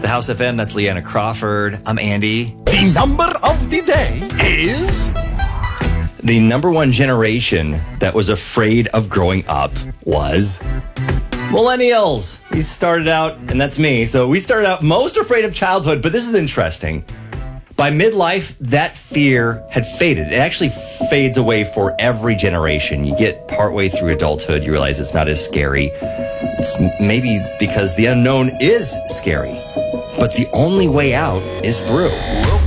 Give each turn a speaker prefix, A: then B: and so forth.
A: The House FM, that's Leanna Crawford. I'm Andy.
B: The number of the day is...
A: The number one generation that was afraid of growing up was millennials. We started out, and that's me, so we started out most afraid of childhood, but this is interesting. By midlife, that fear had faded. It actually fades away for every generation. You get partway through adulthood, you realize it's not as scary. It's maybe because the unknown is scary. But the only way out is through.